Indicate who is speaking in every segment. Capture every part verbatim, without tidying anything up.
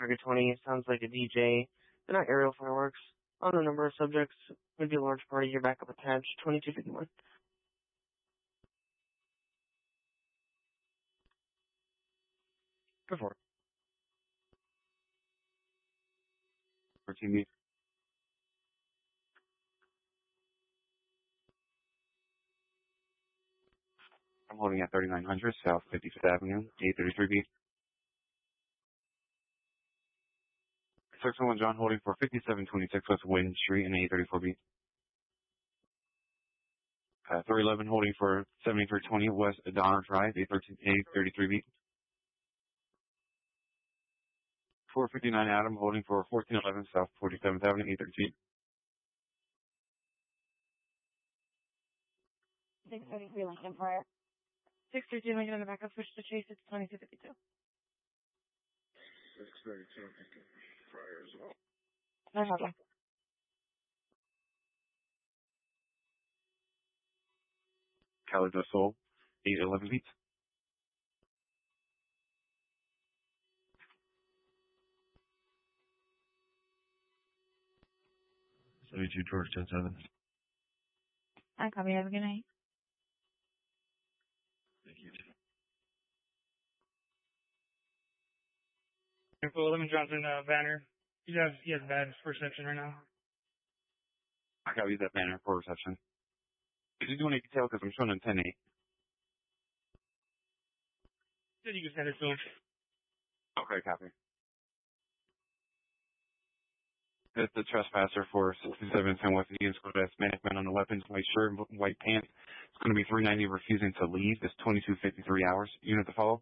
Speaker 1: Target twenty, it sounds like a D J. They're not aerial fireworks. On the number of subjects, would be a large party, your backup attached, twenty-two fifty-one.
Speaker 2: Go for it. For T V. I'm holding at thirty-nine hundred South fifty-fifth Avenue, A thirty-three B. six oh one John holding for fifty-seven twenty-six West Wind Street in A thirty-four B. Uh, three eleven holding for seventy-three twenty West Donner Drive, A thirty-three B. four fifty-nine Adam holding for fourteen eleven South forty-seventh Avenue, A thirty-two.
Speaker 3: six thirty-three Lincoln Pryor.
Speaker 1: six thirty-two Lincoln on the backup, switch to Chase, it's twenty-two fifty-two.
Speaker 4: six thirty-two Lincoln Pryor as well.
Speaker 3: No problem.
Speaker 2: Calido Soul, eight eleven beats.
Speaker 4: seventy-two George ten seven.
Speaker 3: I copy. Have a good night.
Speaker 4: Thank you.
Speaker 5: Info eleven Johnson uh, banner. He has he has bad reception right now.
Speaker 2: I gotta use that banner for reception. Did you do any detail? Because I'm showing in ten eight.
Speaker 5: Said you can send it to him.
Speaker 2: Okay, copy. It's the trespasser for sixty-seven ten West Indian School. That's manic man on the weapons, white shirt, and white pants. It's going to be three ninety refusing to leave. It's twenty-two fifty-three hours. Unit to follow.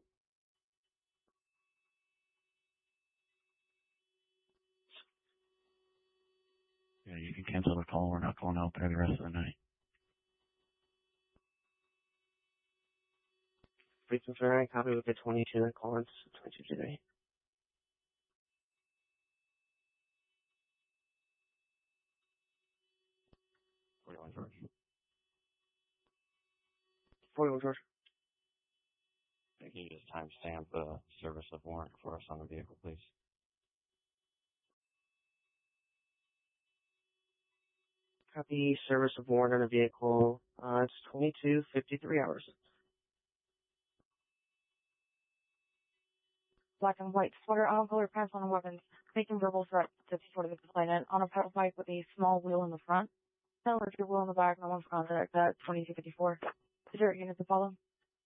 Speaker 4: Yeah, you can cancel the call. We're not calling out there the rest of the night.
Speaker 1: Frequency Ferrari, copy with the twenty-two at Collins, twenty-two today.
Speaker 4: forty-one George.
Speaker 1: forty-one George.
Speaker 4: Can you just timestamp the service of warrant for us on the vehicle, please?
Speaker 1: Copy, service of warrant on a vehicle. Uh, it's twenty-two fifty-three hours.
Speaker 3: Black and white sweater, on-color pants on weapons, making verbal threats to sort of the complainant on a pedal bike with a small wheel in the front, pedal or wheel in the back, no one's contact at twenty-two fifty-four. Is there a unit to follow?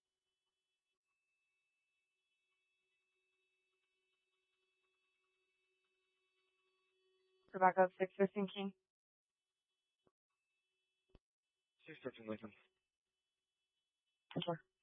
Speaker 3: Go back up, six fifteen King.
Speaker 2: six thirteen Lincoln.
Speaker 3: Sure.